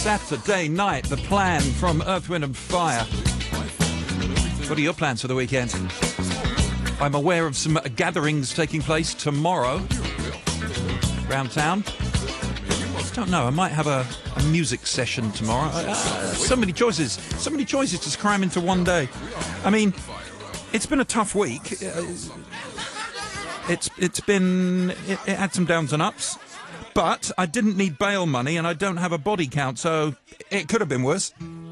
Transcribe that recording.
Saturday night, the plan from Earth, Wind and Fire. What are your plans for the weekend? I'm aware of some gatherings taking place tomorrow around town. I don't know, I might have a music session tomorrow. So many choices just cram into one day. I mean, it's been a tough week. It had some downs and ups, but I didn't need bail money and I don't have a body count, so it could have been worse.